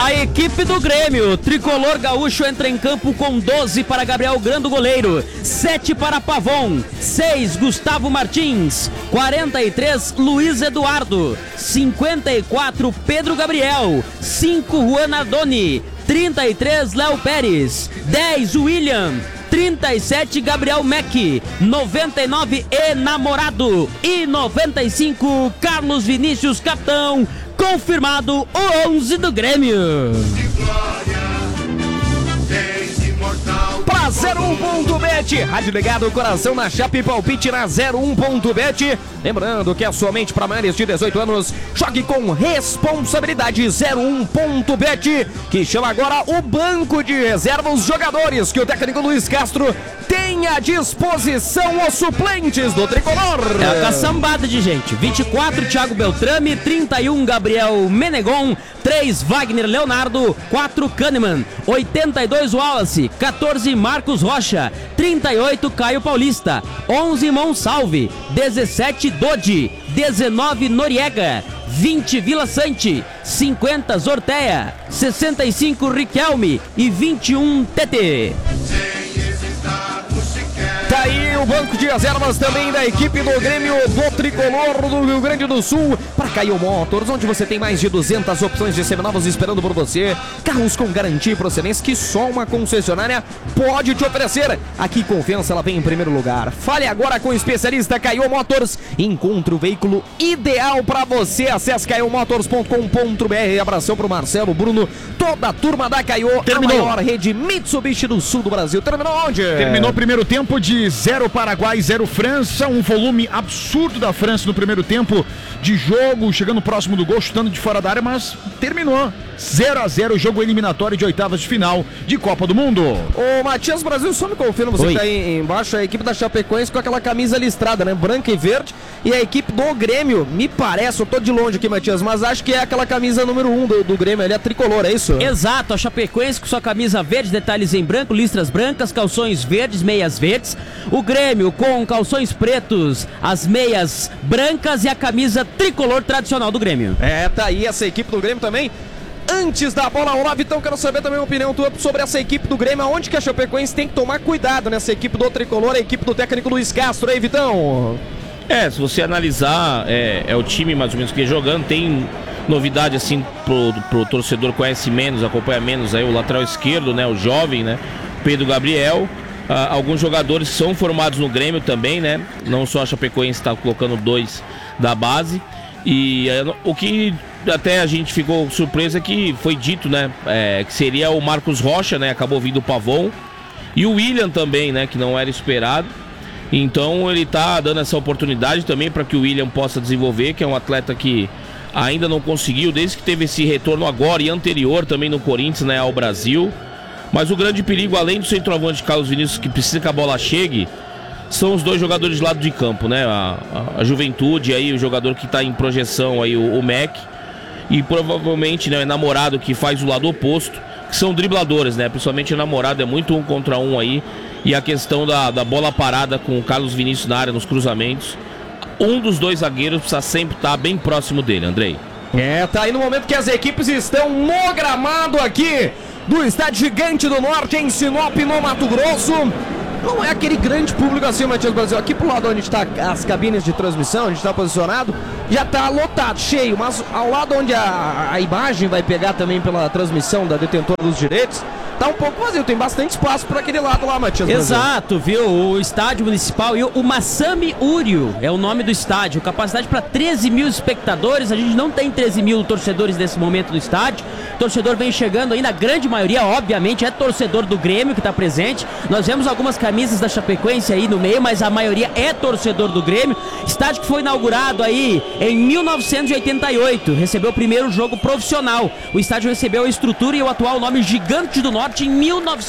A equipe do Grêmio, tricolor gaúcho, entra em campo com 12 para Gabriel Grando, goleiro, 7 para Pavon, 6 Gustavo Martins, 43 Luiz Eduardo, 54 Pedro Gabriel, 5 Juan Ardoni, 33 Léo Pérez, 10 William, 37 Gabriel Mack, 99 Enamorado e 95 Carlos Vinícius, capitão. Confirmado o 11 do Grêmio. Pra 01.bet, rádio ligado, coração na chapa e palpite na 01.bet. Lembrando que é somente para maiores de 18 anos. Jogue com responsabilidade. 01.bet, que chama agora o banco de reserva, os jogadores que o técnico Luiz Castro tem à disposição, os suplentes do tricolor. É uma caçambada de gente. 24 Thiago Beltrame, 31 Gabriel Menegon, 3 Wagner Leonardo, 4 Kahneman, 82 Wallace, 14 Marcos Rocha, 38 Caio Paulista, 11 Monsalve, 17 Dodi, 19 Noriega, 20 Vila Sante, 50 Zorteia, 65 Riquelme e 21 TT. Tá aí o banco de reservas também da equipe do Grêmio do Tricolor do Rio Grande do Sul. Para Caio Motors, onde você tem mais de 200 opções de seminovos esperando por você. Carros com garantia e procedência que só uma concessionária pode te oferecer. Aqui confiança, ela vem em primeiro lugar. Fale agora com o especialista Caio Motors. Encontre o veículo ideal para você. Acesse caiomotors.com.br. Abração pro Marcelo, Bruno, toda a turma da Caio. Terminou. A maior rede Mitsubishi do sul do Brasil. Terminou onde? Terminou o primeiro tempo de 0 Paraguai, 0 França, um volume absurdo da França no primeiro tempo de jogo, chegando próximo do gol, chutando de fora da área, mas terminou 0-0, jogo eliminatório de oitavas de final de Copa do Mundo. Ô Matias Brasil, só me confirma, você que tá aí embaixo, a equipe da Chapecoense com aquela camisa listrada, né, branca e verde, e a equipe do Grêmio, me parece, eu tô de longe aqui, Matias, mas acho que é aquela camisa número 1 do Grêmio, ele é tricolor, é isso? Exato, a Chapecoense com sua camisa verde, detalhes em branco, listras brancas, calções verdes, meias verdes. O Grêmio com calções pretos, as meias brancas e a camisa tricolor tradicional do Grêmio. É, tá aí essa equipe do Grêmio também. Antes da bola rolar, Vitão, quero saber também a opinião tua sobre essa equipe do Grêmio, aonde que a Chapecoense tem que tomar cuidado nessa equipe do tricolor, a equipe do técnico Luiz Castro, aí, Vitão? Se você analisar, é o time mais ou menos que jogando, tem novidade assim pro torcedor que conhece menos, acompanha menos aí o lateral esquerdo, né, o jovem, né, Pedro Gabriel. Alguns jogadores são formados no Grêmio também, né, não só a Chapecoense está colocando 2 da base. E o que até a gente ficou surpreso é que foi dito, né, que seria o Marcos Rocha, né, acabou vindo o Pavon. E o William também, né, que não era esperado. Então ele tá dando essa oportunidade também para que o William possa desenvolver, que é um atleta que ainda não conseguiu, desde que teve esse retorno agora e anterior também no Corinthians, né, ao Brasil. Mas o grande perigo, além do centroavante Carlos Vinícius, que precisa que a bola chegue, são os dois jogadores de lado de campo, né? A juventude, aí, o jogador que está em projeção, aí, o Mac, e provavelmente, né, o enamorado que faz o lado oposto, que são dribladores, né? Principalmente o namorado é muito 1 contra 1 aí, e a questão da bola parada com o Carlos Vinícius na área, nos cruzamentos. Um dos dois zagueiros precisa sempre estar bem próximo dele, Andrei. Tá aí no momento que as equipes estão no gramado aqui do Estádio Gigante do Norte, em Sinop, no Mato Grosso. Não é aquele grande público assim, Matias Brasil. Aqui pro lado onde está as cabines de transmissão, onde está posicionado, já está lotado, cheio. Mas ao lado onde a imagem vai pegar também pela transmissão da detentora dos direitos, tá um pouco vazio, tem bastante espaço por aquele lado lá, Matias Brasil. Exato, viu? O estádio municipal e o Massami Urio é o nome do estádio. Capacidade para 13 mil espectadores. A gente não tem 13 mil torcedores nesse momento no estádio. O torcedor vem chegando ainda, a grande maioria, obviamente, é torcedor do Grêmio que está presente. Nós vemos algumas camisas da Chapecoense aí no meio, mas a maioria é torcedor do Grêmio. Estádio que foi inaugurado aí em 1988. Recebeu o primeiro jogo profissional. O estádio recebeu a estrutura e o atual nome Gigante do Norte em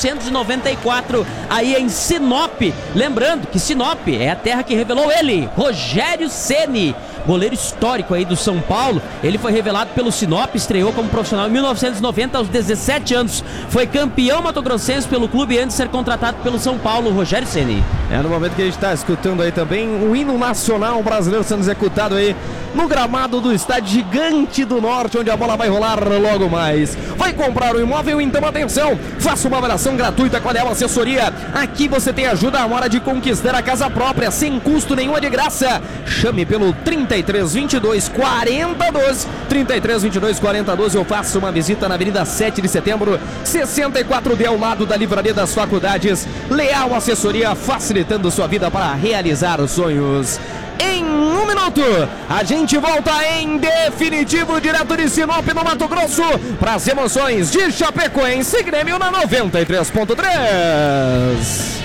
1994, aí em Sinop. Lembrando que Sinop é a terra que revelou ele, Rogério Ceni. goleiro histórico aí do São Paulo. Ele foi revelado pelo Sinop, estreou como profissional em 1990, aos 17 anos. Foi campeão mato-grossense pelo clube antes de ser contratado pelo São Paulo, Rogério Ceni. É no momento que a gente está escutando aí também o hino nacional brasileiro sendo executado aí no gramado do Estádio Gigante do Norte, onde a bola vai rolar logo mais. Vai comprar o imóvel? Então atenção, faça uma avaliação gratuita com a Leal Assessoria. Aqui você tem ajuda na hora de conquistar a casa própria, sem custo nenhum, é de graça. Chame pelo 3322 4012, 3322 4012, ou faça uma visita na Avenida 7 de Setembro, 64D, ao lado da Livraria das Faculdades. Leal Assessoria, facilitando sua vida para realizar os sonhos. Em um minuto, a gente volta em definitivo direto de Sinop, no Mato Grosso, para as emoções de Chapecoense e Grêmio na 93.3.